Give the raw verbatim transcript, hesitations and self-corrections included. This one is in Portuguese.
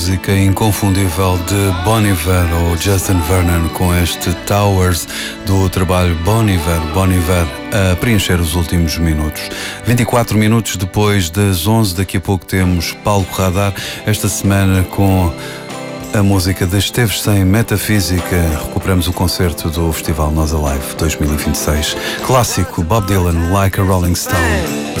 Música inconfundível de Bon Iver ou Justin Vernon com este Towers do trabalho Bon Iver, Bon Iver a preencher os últimos minutos. vinte e quatro minutos depois das onze, daqui a pouco temos Paulo Radar, esta semana com a música de Esteves Sem Metafísica. Recuperamos o concerto do Festival Nós Alive dois mil e vinte e seis. Clássico Bob Dylan, Like a Rolling Stone.